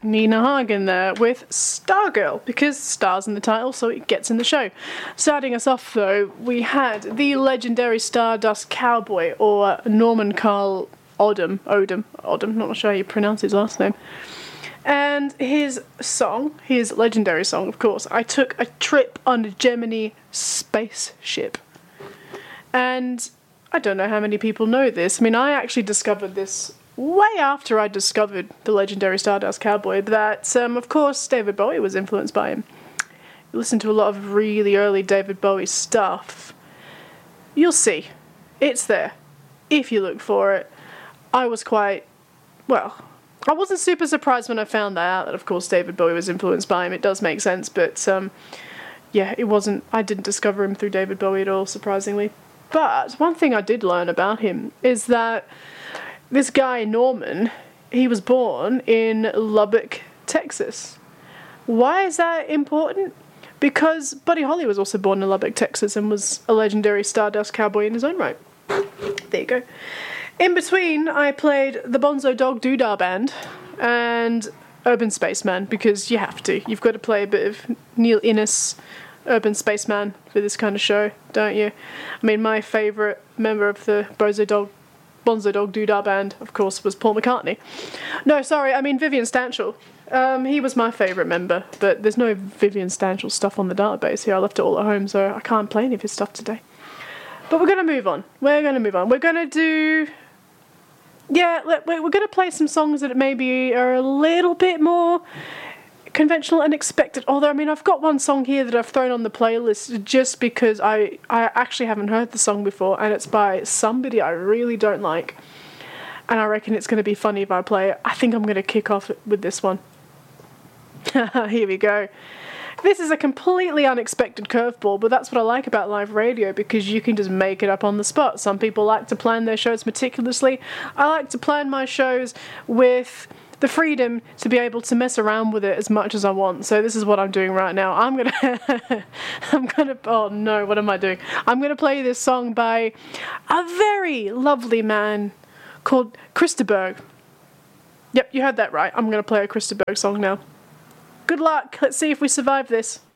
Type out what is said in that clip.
Nina Hagen there with Stargirl, because star's in the title, so it gets in the show. Starting us off, though, we had the legendary Stardust Cowboy, or Norman Carl Odom, not sure how you pronounce his last name. And his song, his legendary song, of course, I Took a Trip on a Gemini Spaceship. And I don't know how many people know this. I mean, I actually discovered this way after I discovered the legendary Stardust Cowboy, that, of course, David Bowie was influenced by him. You listen to a lot of really early David Bowie stuff, you'll see. It's there, if you look for it. I wasn't super surprised when I found that out, that, of course, David Bowie was influenced by him. It does make sense, but, I didn't discover him through David Bowie at all, surprisingly. But one thing I did learn about him is that this guy, Norman, he was born in Lubbock, Texas. Why is that important? Because Buddy Holly was also born in Lubbock, Texas, and was a legendary Stardust Cowboy in his own right. There you go. In between, I played the Bonzo Dog Doodah Band and Urban Spaceman, because you have to. You've got to play a bit of Neil Innes, Urban Spaceman, for this kind of show, don't you? I mean, my favourite member of the Bonzo Dog Doodah Band, of course, was Paul McCartney. No, sorry, I mean Vivian Stanshall. He was my favourite member, but there's no Vivian Stanshall stuff on the database here. I left it all at home, so I can't play any of his stuff today. But we're going to move on. We're going to do... Yeah, we're going to play some songs that maybe are a little bit more conventional and expected. Although, I mean, I've got one song here that I've thrown on the playlist just because I actually haven't heard the song before, and it's by somebody I really don't like. And I reckon it's going to be funny if I play it. I think I'm going to kick off with this one. Here we go. This is a completely unexpected curveball, but that's what I like about live radio, because you can just make it up on the spot. Some people like to plan their shows meticulously. I like to plan my shows with the freedom to be able to mess around with it as much as I want. So this is what I'm doing right now. Oh no, what am I doing? I'm gonna play this song by a very lovely man called Krista Berg. Yep, you heard that right. I'm gonna play a Krista Berg song now. Good luck. Let's see if we survive this.